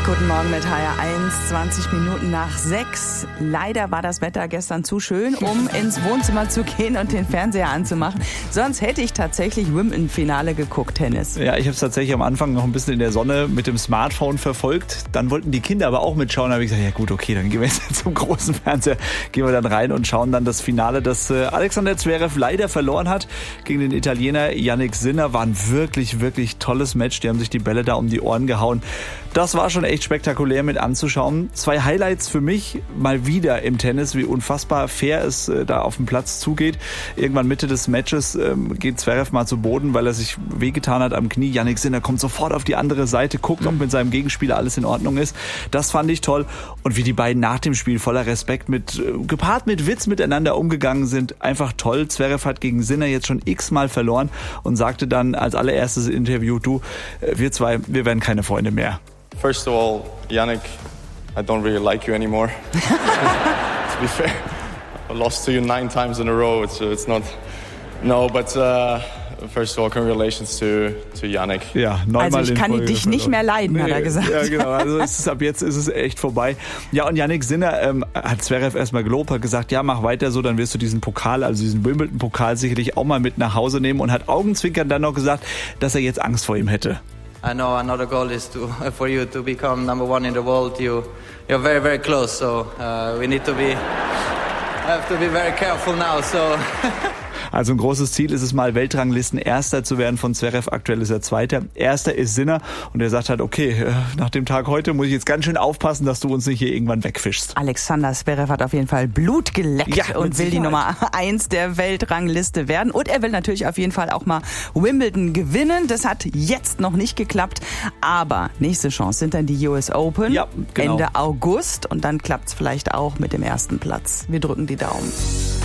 Guten Morgen mit HR1, 20 Minuten nach 6. Leider war das Wetter gestern zu schön, um ins Wohnzimmer zu gehen und den Fernseher anzumachen. Sonst hätte ich tatsächlich Wimbledon-Finale geguckt, Tennis. Ja, ich habe es tatsächlich am Anfang noch ein bisschen in der Sonne mit dem Smartphone verfolgt. Dann wollten die Kinder aber auch mitschauen. Da habe ich gesagt, ja gut, okay, dann gehen wir jetzt zum großen Fernseher. Gehen wir dann rein und schauen dann das Finale, das Alexander Zverev leider verloren hat gegen den Italiener Jannik Sinner. War ein wirklich, wirklich tolles Match. Die haben sich die Bälle da um die Ohren gehauen. Das war schon echt spektakulär mit anzuschauen. 2 Highlights für mich mal wieder im Tennis, wie unfassbar fair es da auf dem Platz zugeht. Irgendwann Mitte des Matches geht Zverev mal zu Boden, weil er sich wehgetan hat am Knie. Jannik Sinner kommt sofort auf die andere Seite, guckt, ob mit seinem Gegenspieler alles in Ordnung ist. Das fand ich toll. Und wie die beiden nach dem Spiel voller Respekt gepaart mit Witz miteinander umgegangen sind, einfach toll. Zverev hat gegen Sinner jetzt schon x-mal verloren und sagte dann als allererstes Interview, wir zwei, wir werden keine Freunde mehr. First of all, Jannik, I don't really like you anymore. To be fair, I lost to you 9 times in a row. It's not. No, but first of all, congratulations to Jannik. Ja, 9 Also Mal ich in kann Folge dich nicht verloren. mehr leiden, hat er gesagt. Ja, genau. Also ab jetzt ist es echt vorbei. Ja, und Jannik Sinner hat Zverev erstmal gelobt, hat gesagt, ja, mach weiter so, dann wirst du diesen Pokal, also diesen Wimbledon-Pokal sicherlich auch mal mit nach Hause nehmen und hat augenzwinkern dann noch gesagt, dass er jetzt Angst vor ihm hätte. I know another goal is for you to become number 1 in the world. You're very, very close, so we have to be very careful now. So. Also ein großes Ziel ist es mal, Weltranglisten Erster zu werden von Zverev. Aktuell ist er Zweiter. Erster ist Sinner und er sagt halt, okay, nach dem Tag heute muss ich jetzt ganz schön aufpassen, dass du uns nicht hier irgendwann wegfischst. Alexander Zverev hat auf jeden Fall Blut geleckt und will die Nummer 1 der Weltrangliste werden. Und er will natürlich auf jeden Fall auch mal Wimbledon gewinnen. Das hat jetzt noch nicht geklappt, aber nächste Chance sind dann die US Open, ja, genau. Ende August und dann klappt es vielleicht auch mit dem ersten Platz. Wir drücken die Daumen.